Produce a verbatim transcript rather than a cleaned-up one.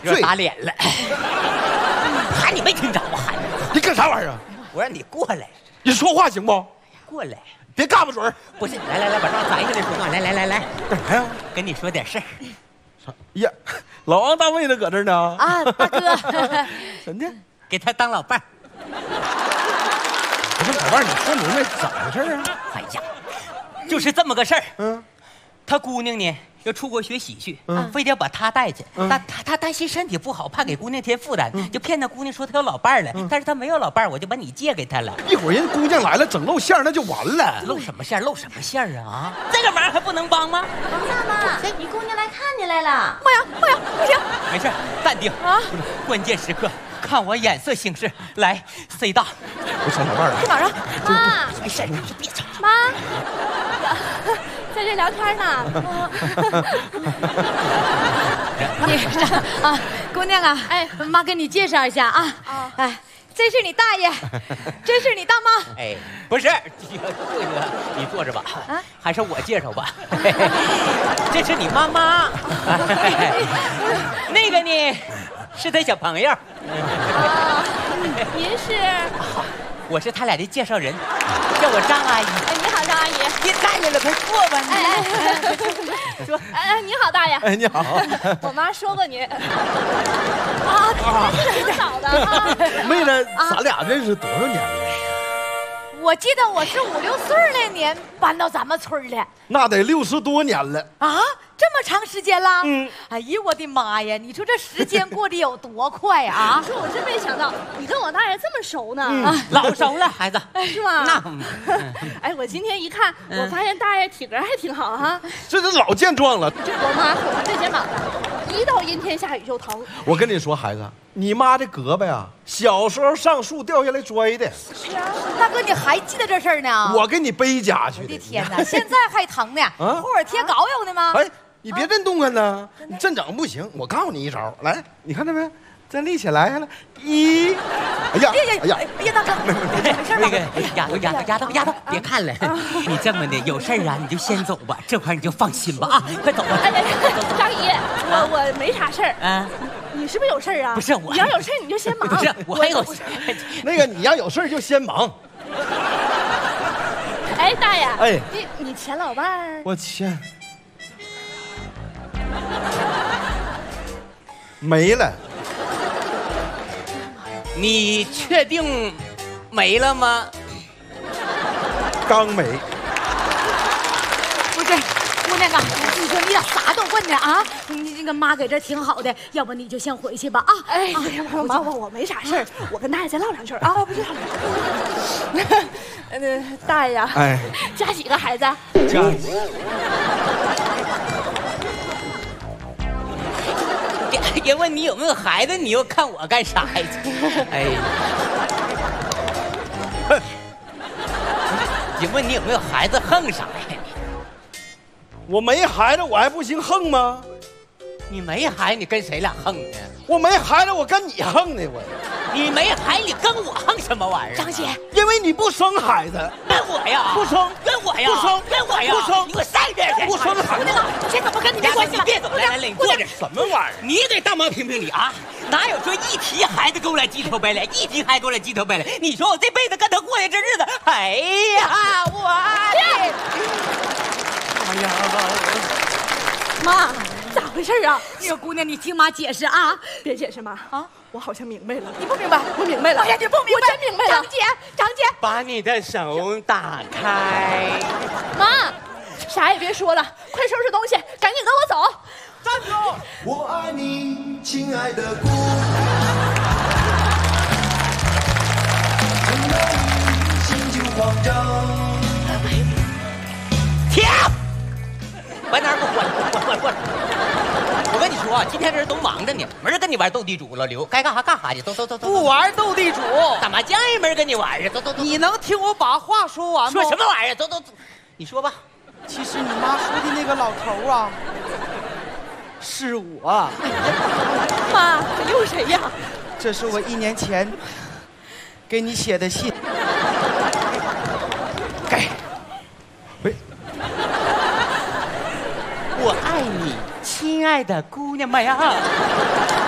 有点打脸了。喊你没听着，我喊你。 你干啥玩意儿？ 我让你过来。 你说话行不？ 过来。 别嘎巴嘴儿。 不是，来来来，把这攒下来说话。来来来来， 干啥呀？ 跟你说点事儿。 呀，老王大妹子搁这儿呢。 啊，大哥， 怎的？ 给他当老伴儿。 不是老伴儿，你说明白怎么回事啊？ 哎呀，就是这么个事儿。 嗯， 他姑娘呢要出国学习去， 嗯非得要把他带去。 嗯但他他担心身体不好，怕给姑娘添负担，就骗他姑娘说他有老伴儿了。但是他没有老伴儿，我就把你借给他了。 一会儿人姑娘来了，整露馅儿那就完了。 露什么馅儿？露什么馅儿啊？啊，这个忙还不能帮吗？ 王大妈，你姑娘来看你来了。 妈呀妈呀，不行！ 没事，淡定啊！ 关键时刻看我眼色行事，来 C 大。 不是老伴儿去哪儿啊？妈没事，你就别吵。 妈，在这聊天呢。 你啊，姑娘啊，哎，妈给你介绍一下啊。 啊哎，这是你大爷，这是你大妈。 哎，不是，这个你坐着吧， 啊还是我介绍吧。这是你妈妈，那个呢是他小朋友， 啊，您是？ 我是他俩的介绍人，叫我张阿姨。 哎，你好，张阿姨。 别站着了，快坐吧你。 哎哎，说，哎，你好，大爷。 哎，你好， 我妈说过您。啊，挺早的啊。 妹子，咱俩认识多少年了？ 我记得我是五六岁那年搬到咱们村的那得六十多年了。 啊，这么长时间了。 嗯， 哎呀，我的妈呀！你说这时间过得有多快啊！ 说我真没想到你跟我大爷这么熟呢。 啊老熟了，孩子。 是吗？ 那， 哎，我今天一看，我发现大爷体格还挺好哈。 这都老健壮了。 我妈可不这肩膀的，一到阴天下雨就疼。 我跟你说，孩子，你妈这胳膊呀，小时候上树掉下来摔的， 是啊， 大哥，你还记得这事儿呢？ 我给你背家去我的的。 天哪，现在还疼呢？ 啊后耳贴膏有呢吗？ 哎，你别震动弹呢，你震整不行。我告诉你一招，来，你看到没？再立起来了，一，哎呀， 哎呀哎呀， 哎呀，大哥，没事吧？ 那个丫头，丫头，丫头，丫头，别看了。你这么的，有事儿啊，你就先走吧，这块你就放心吧啊，快走吧。 哎哎，张姨，我我没啥事儿。 啊， 你是不是有事儿啊？ 不是我你要有事儿你就先忙。 不是，我还有事。 那个你要有事就先忙。 哎，大爷， 哎你你前老伴儿， 我天，没了。 你确定没了吗？ 刚没。 不是，姑娘啊，你说你咋啥都问呢啊？你这个妈搁这挺好的，要不你就先回去吧啊！ 哎呀妈妈，我我没啥事儿，我跟大爷再唠两句啊。不是，呃，大爷呀， 哎， 家几个孩子？ 家别问你有没有孩子，你又看我干啥呀？哎呀，你问你有没有孩子，横啥呀？ 我没孩子，我还不行横吗？ 你没孩子，你跟谁俩横呢？ 我没孩子，我跟你横呢，我。 你没孩子，你跟我横什么玩意儿？ 张姐， 因为你不生孩子， 跟我呀？ 不生， 跟我呀？ 不生， 跟我呀？ 不生， 你给我上这去！ 不生孩子。 这怎么跟你没关系？ 你别走，来来来，你坐这。 什么玩意儿？ 你给大妈评评理啊！哪有说一提孩子给我来鸡头白脸，一提孩子给我来鸡头白脸？你说我这辈子跟他过的这日子，哎呀，我的！ 哎呀， 妈，咋回事啊？ 那个姑娘，你听妈解释啊！ 别解释妈啊， 我好像明白了。 你不明白？ 我明白了。 哎呀，你不明白？ 我真明白了。 张姐，张姐， 把你的手打开。 妈，啥也别说了，快收拾东西，赶紧跟我走。 站住！ 我爱你，亲爱的姑娘，看到你心就慌张。 停！把哪儿给我过来，过来，过来，过来！我跟你说啊，今天这人都忙着呢，没人跟你玩斗地主了，刘，该干啥干啥去，走走走走。 不玩斗地主， 打麻将也没人跟你玩啊，走走走。 你能听我把话说完吗？ 说什么玩意儿？走走走，你说吧。 其实你妈说的那个老头啊，是我。 妈，这又谁呀？ 这是我一年前给你写的信。 给。 喂， 我爱你，亲爱的姑娘们呀！